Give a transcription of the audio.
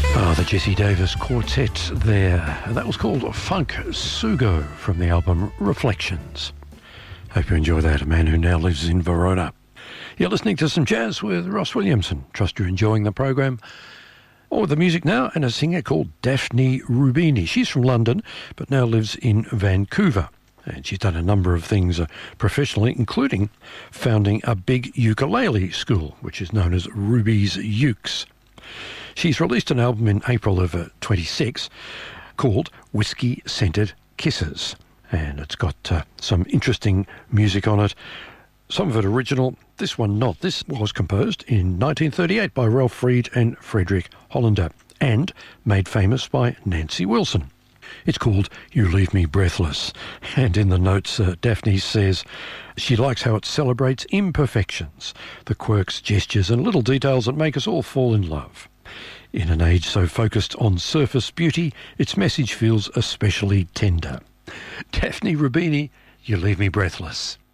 The Jesse Davis Quartet there. That was called Funk Sugo from the album Reflections. Hope you enjoy that, a man who now lives in Verona. You're listening to some jazz with Ross Williamson. Trust you're enjoying the program. Oh, the music now, and a singer called Daphne Rubini. She's from London, but now lives in Vancouver. And she's done a number of things professionally, including founding a big ukulele school, which is known as Ruby's Ukes. She's released an album in April of 26 called Whiskey Scented Kisses. And it's got some interesting music on it. Some of it original, this one not. This was composed in 1938 by Ralph Reed and Frederick Hollander and made famous by Nancy Wilson. It's called You Leave Me Breathless. And in the notes, Daphne says she likes how it celebrates imperfections, the quirks, gestures and little details that make us all fall in love. In an age so focused on surface beauty, its message feels especially tender. Daphne Rubini, You Leave Me Breathless.